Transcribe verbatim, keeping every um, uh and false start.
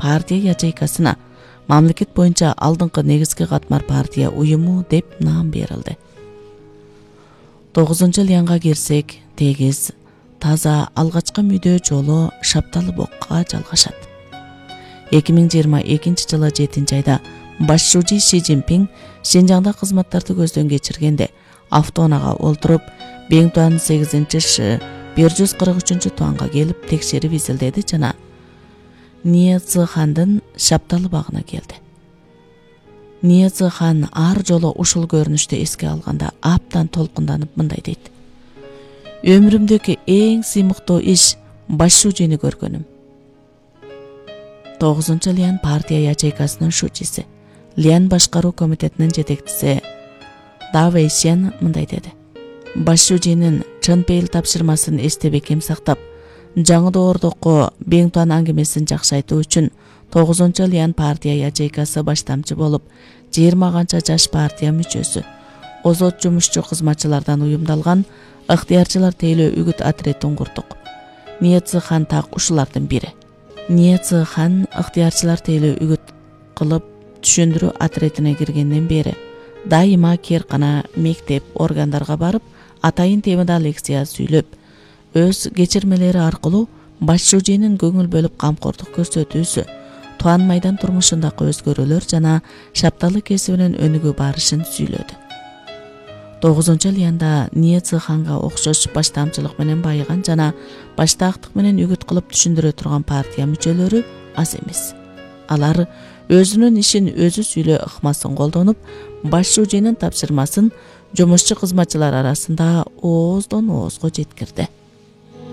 партия ячейкасына мамлекет боюнча алдыңкы негизги катмар партия уюму деп наам берилди. тогузунчу лянга кирсек, тегиз, таза алгачкы мүдөө жолу Шапталы бокка жалгашат. эки миң жыйырма экинчи жылы жетинчи айда башчуучу Си Цзиньпин Шинжаңда кызматтарды көздөн кечиргенде автоунаага олтуруп Беңтуан сегизинчи Ш бир жүз кырк үчүнчү туанга келип текшерип изилдеди жана Ния Цзыхандын Шапталы багына келди. Ния Цзыхан ар жолу ушул көрүнүштү эске алганда аптан толкунданып мындай дейт: Өмүрүмдөгү эң сыймыктуу иш башчуучуну көргөнүм. тогузунчу Лян партия ячейкасынын шучиси, Лян башкаруу комитетинин жетекчиси Да Вэйсен мындай деди: Башчуучунун Чынпейил тапшырмасын эсте бекем сактап, жаңы доордокко Беңтуан аңгемесин жакшайтуу үчүн тогузунчу Лян партия ячейкасы баштамчы болуп, жыйырма канча жаш партия мүчөсү, озот жумушчу кызматчылардан уюмдалган ыктыярчылар тейлөө үгүт отрядын курдук. Ния Цзыхан так ушулардын бири. Ния Цзыхан ыктыярчылар тейлөө үгүт кылып түшүндүрүү отрядына киргенден бери дайыма керкана, мектеп, органдарга барып, атайын темада лекция сүйлөп, өз кечирмелери аркылуу башчуучунун көңүл бөлүп камкордук көрсөтүүсү, Туан майдан турмушундагы өзгөрүүлөр жана Шапталы кесибинин өнүгүү барышын сүйлөдү. тогузунчу Лянда Ния Цзыханга окшош баштамчылык менен байыган жана баштаактык менен үгүт кылып түшүндүрө турган партия мүчөлөрү аз эмес. Алар өзүнүн ишин өзү сүйлөө ыкмасын колдонуп, башчуучунун тапшырмасын жумушчу кызматчылар арасында ооздон оозго жеткирди.